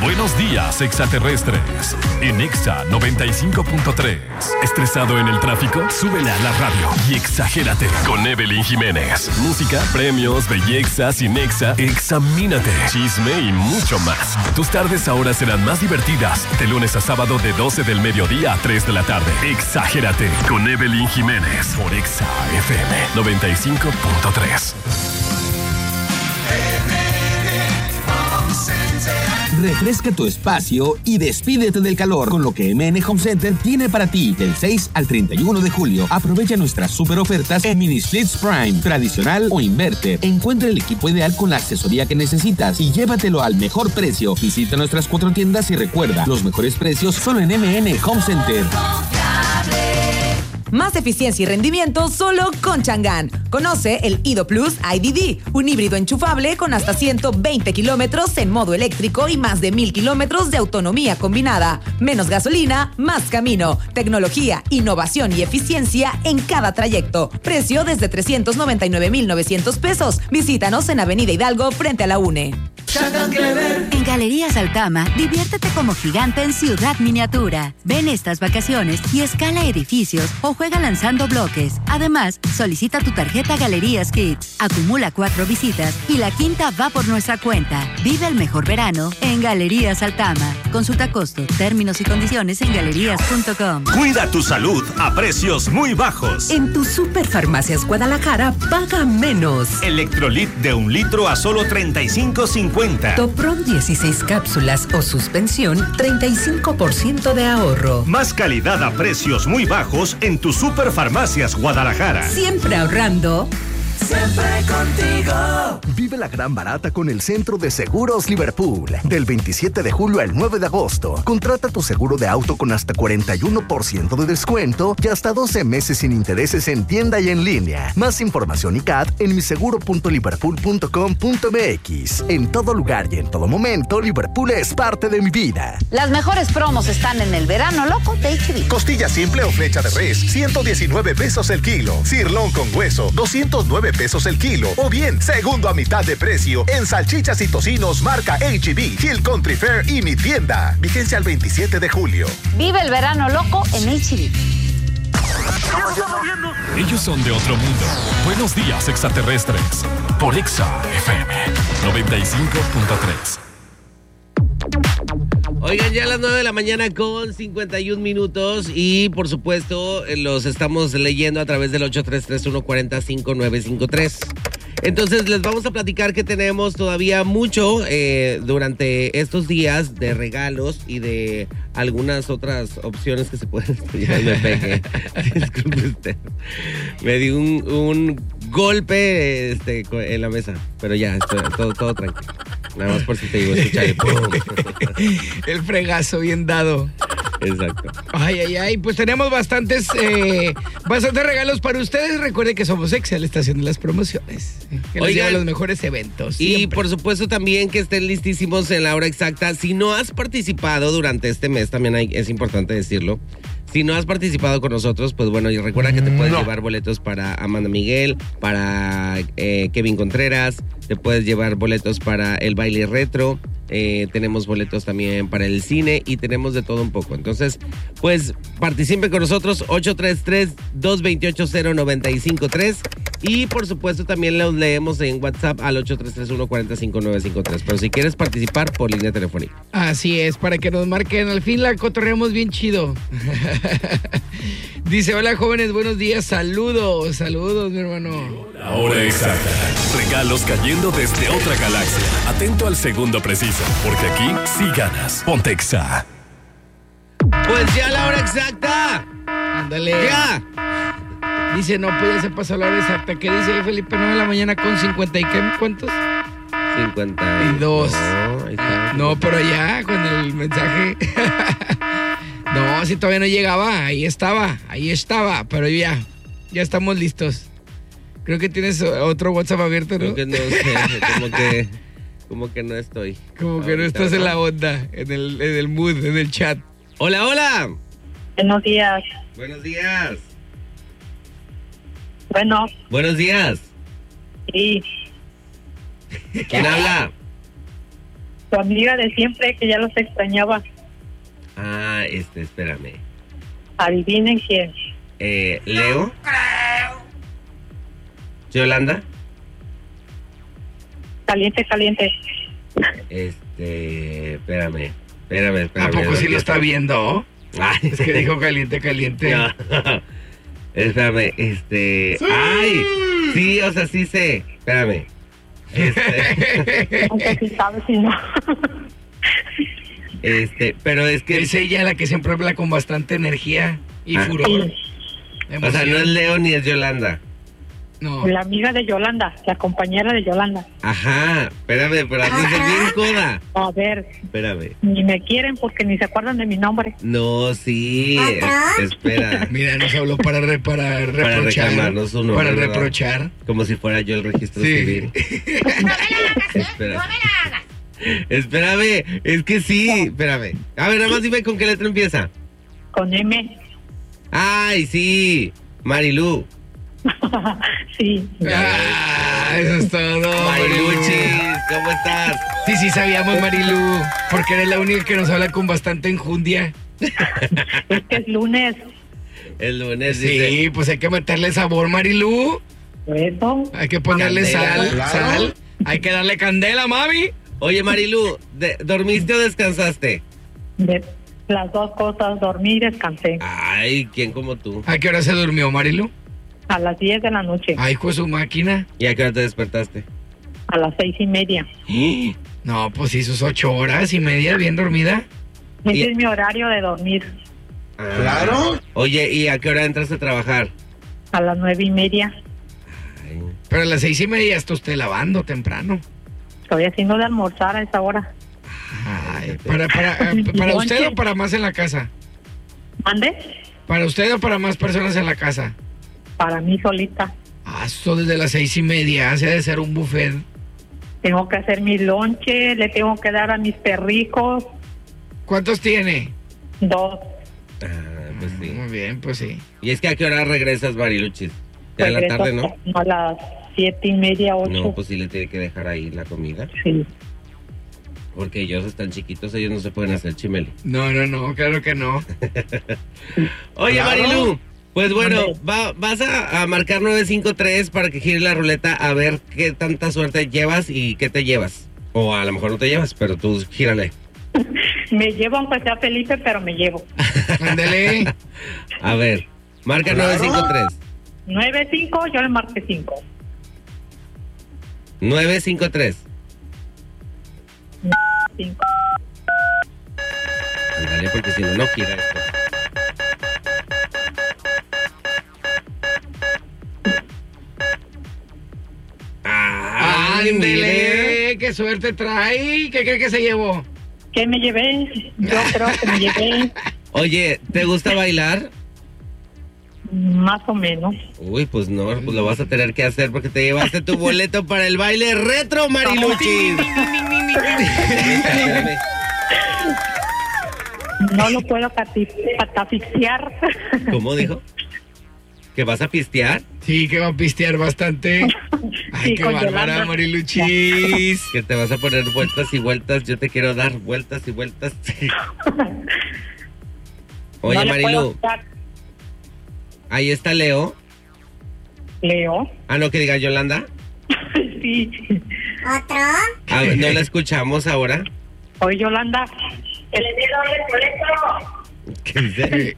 Buenos días, extraterrestres. En Exa 95.3. ¿Estresado en el tráfico? Súbele a la radio y exagérate con Evelyn Jiménez. Música, premios, belleza, sin Exa, examínate, chisme y mucho más. Tus tardes ahora serán más divertidas. De lunes a sábado de 12 del mediodía a 3 de la tarde. Exagérate con Evelyn Jiménez por Exa FM 95.3. Refresca tu espacio y despídete del calor con lo que MN Home Center tiene para ti. Del 6 al 31 de julio, aprovecha nuestras super ofertas en Mini Splits Prime, tradicional o inverter. Encuentra el equipo ideal con la asesoría que necesitas y llévatelo al mejor precio. Visita nuestras 4 tiendas y recuerda, los mejores precios solo en MN Home Center. Más eficiencia y rendimiento solo con Chang'an. Conoce el Ido Plus IDD, un híbrido enchufable con hasta 120 kilómetros en modo eléctrico y más de 1,000 kilómetros de autonomía combinada. Menos gasolina, más camino. Tecnología, innovación y eficiencia en cada trayecto. Precio desde 399,900 pesos. Visítanos en Avenida Hidalgo frente a la UNE. En Galerías Altama, diviértete como gigante en Ciudad Miniatura. Ven estas vacaciones y escala edificios o juega lanzando bloques. Además, solicita tu tarjeta Galerías Kids. Acumula 4 visitas y la quinta va por nuestra cuenta. Vive el mejor verano en Galerías Altama. Consulta costo, términos y condiciones en galerías.com. Cuida tu salud a precios muy bajos. En tu Superfarmacias Guadalajara, paga menos. Electrolit de 1 litro a solo $35.50. Topron 16 cápsulas o suspensión, 35% de ahorro. Más calidad a precios muy bajos en tu Superfarmacias Guadalajara. Siempre ahorrando. Siempre contigo. Vive la gran barata con el Centro de Seguros Liverpool. Del 27 de julio al 9 de agosto. Contrata tu seguro de auto con hasta 41% de descuento y hasta 12 meses sin intereses en tienda y en línea. Más información y CAT en miseguro.liverpool.com.mx. En todo lugar y en todo momento, Liverpool es parte de mi vida. Las mejores promos están en el verano loco de HB. Costilla simple o flecha de res, 119 pesos el kilo. Cirlón con hueso, 209 pesos el kilo. O bien, segundo a mitad de precio en salchichas y tocinos marca H-E-B, Hill Country Fair y Mi Tienda. Vigencia al 27 de julio. Vive el verano loco en H-E-B. Ellos son de otro mundo. Buenos días, extraterrestres. Por Exa FM 95.3. Oigan, ya a las 9 de la mañana con 51 minutos y por supuesto los estamos leyendo a través del 833-140-5953. Entonces les vamos a platicar que tenemos todavía mucho durante estos días de regalos y de algunas otras opciones que se pueden estudiar. Me pegué. Disculpe usted. Me di un golpe en la mesa, pero ya, todo tranquilo. Nada más por si te digo, escuchar el fregazo bien dado. Exacto. Ay, pues tenemos bastantes regalos para ustedes. Recuerden que somos Exa, la estación de las promociones. Que les lleva los mejores eventos. Y siempre. por supuesto también que estén listísimos en la hora exacta. Si no has participado durante este mes, también es importante decirlo. Si no has participado con nosotros, pues bueno, y recuerda que te puedes llevar boletos para Amanda Miguel, para Kevin Contreras, te puedes llevar boletos para el baile retro, tenemos boletos también para el cine y tenemos de todo un poco. Entonces, pues participen con nosotros, 833-228-0953 y por supuesto también los leemos en WhatsApp al 833-140-5953. Pero si quieres participar, por línea telefónica. Así es, para que nos marquen, al fin la cotorreamos bien chido. Dice, hola jóvenes, buenos días, saludos, mi hermano. La hora exacta. Regalos cayendo desde otra galaxia. Atento al segundo preciso, porque aquí sí ganas. Ponte Exa. Pues ya la hora exacta. Ándale. Ya. Dice, no, pues ya se pasó la hora exacta. ¿Qué dice Felipe? 9 de la mañana con 50 y ¿qué? ¿Cuántos? 52. No, pero ya, con el mensaje. No, si todavía no llegaba, ahí estaba, pero ya estamos listos. Creo que tienes otro WhatsApp abierto, ¿no? Creo que no sé, como que no estoy. Como que no estás en la onda, en el mood, en el chat. Hola. Buenos días. Buenos días. Bueno. Buenos días. Sí. ¿Quién habla? Tu amiga de siempre, que ya los extrañaba. Ah, espérame. Adivinen quién. ¿Leo? ¿Yolanda? Caliente. Espérame. ¿A poco sí lo está viendo? Ay. Es que dijo caliente. No. Espérame, ¡ay! Sí, o sea, sí sé. Espérame. Aunque sí sabes si no. Pero es que... Es ella la que siempre habla con bastante energía y furor. O sea, no es Leo ni es Yolanda. No. La amiga de Yolanda, la compañera de Yolanda. Ajá, espérame, pero así es bien coda. A ver. Espérame. Ni me quieren porque ni se acuerdan de mi nombre. No, sí, espera. Mira, nos habló para reprochar. Para reclamarnos su nombre, Para ¿verdad? reprochar. Como si fuera yo el registro civil. Espera. Espérame, es que sí, espérame. A ver, nada más dime con qué letra empieza. Con M. Ay, sí, Marilú. Sí. Eso es todo. Mariluchis, ¿cómo estás? Sí, sabíamos, Marilú, porque eres la única que nos habla con bastante enjundia. Es que es lunes. El lunes, sí, dice. pues hay que meterle sabor, Marilú. Eso. Hay que ponerle Candela, sal. Hay que darle candela, mami. Oye, Marilú, ¿dormiste o descansaste? De las dos cosas, dormí y descansé. Ay, ¿quién como tú? ¿A qué hora se durmió, Marilú? A las 10 de la noche. Ay, con su máquina. ¿Y a qué hora te despertaste? A las 6:30. No, pues sí, sus 8 horas y media bien dormida. Ese es mi horario de dormir. Claro. Oye, ¿y a qué hora entras a trabajar? A las 9:30. Pero a las 6:30 está usted lavando temprano. Estoy haciendo de almorzar a esa hora. Ay, ¿para usted o para más en la casa? ¿Mande? ¿Para usted o para más personas en la casa? Para mí solita. Esto desde las 6:30, hace de ser un buffet. Tengo que hacer mi lonche, le tengo que dar a mis perrijos. ¿Cuántos tiene? 2. Pues sí. Muy bien, pues sí. ¿Y es que a qué hora regresas, Mariluchis? Ya en la tarde, ¿no? A las 7:30, 8. No, pues sí le tiene que dejar ahí la comida. Sí. Porque ellos están chiquitos, ellos no se pueden hacer chimeli. No, claro que no. Oye, Claro. Marilu, pues bueno, vas a marcar 953 para que gire la ruleta a ver qué tanta suerte llevas y qué te llevas. O a lo mejor no te llevas, pero tú gírale. Me llevo aunque sea Felipe, pero me llevo. Ándale. A ver, marca 953. 95, yo le marqué 5. 953. 5. Ándale, porque si no, no gira esto. ¡Ándele! ¡Qué suerte trae! ¿Qué cree que se llevó? ¿Qué me llevé? Yo creo que me llevé Oye, ¿te gusta bailar? más o menos. Uy, pues no, pues lo vas a tener que hacer porque te llevaste tu boleto para el baile retro, Mariluchis. No lo puedo catafixiar. ¿Cómo dijo? ¿Que vas a pistear? Sí, que va a pistear bastante. Ay, Sí, qué con bárbara, Yolanda. Mariluchis. Que te vas a poner vueltas y vueltas. Yo te quiero dar vueltas y vueltas. Oye, No le puedo Marilu, dar. ahí está Leo. Leo. Ah, no, que diga Yolanda. Sí. ¿Otro? A ver, no la escuchamos ahora. Oye, Yolanda. ¿Qué dice?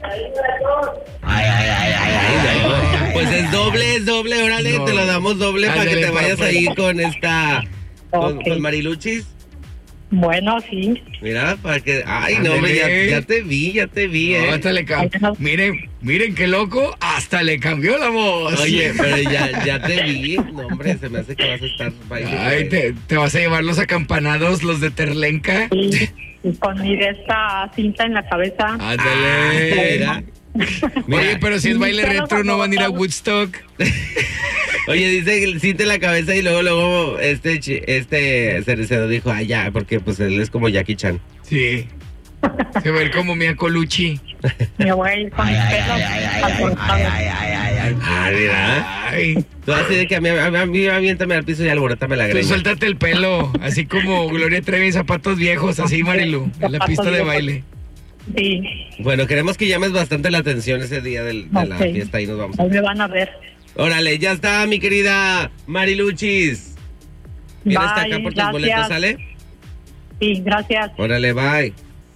Pues es doble, órale, No. te lo damos doble para que Ándale, te vayas para- ahí con esta, Ok. con Mariluchis. Bueno, sí. Mira, para que, ay, no, hombre, Ándale. ya te vi, No, hasta le cambió. Miren qué loco, hasta le cambió la voz. Oye, pero ya te vi, no, hombre, se me hace que vas a estar bailando. Ay, te vas a llevar los acampanados, los de Terlenca. Sí. Y con mi de esta cinta en la cabeza. Ándale. Mira. Oye, pero si es baile retro, no van a ir a Woodstock. Oye, dice que siente la cabeza y luego este Cerecero dijo, ay, ya, porque pues él es como Jackie Chan. Sí. Se va a ir como Mia Colucci. Me voy a ir con mis pelos. Ah, mira. Ay. Tú así de que a mí aviéntame al piso y alborotame la greña. Tú suéltate el pelo, así como Gloria Trevi en zapatos viejos, así Marilu, en la pista de baile. Sí. Bueno, queremos que llames bastante la atención ese día de la fiesta y nos vamos. Ahí me van a ver. Órale, ya está, mi querida Mariluchis. ¿Vienes hasta acá por tus boletos, sale? Sí, gracias. Órale, bye.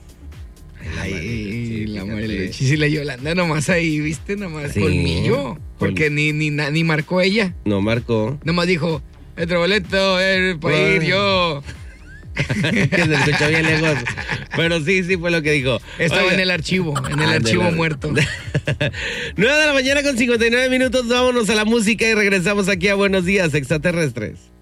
Ay, la Mariluchis y la Yolanda nomás ahí, ¿viste? Nomás colmillo. Porque ni marcó ella. No marcó. Nomás dijo, otro boleto, para ir yo. Que se escuchó bien lejos. Pero sí fue lo que dijo. Estaba en el archivo muerto. 9 de la mañana con 59 minutos. Vámonos a la música y regresamos aquí a Buenos Días, Extraterrestres.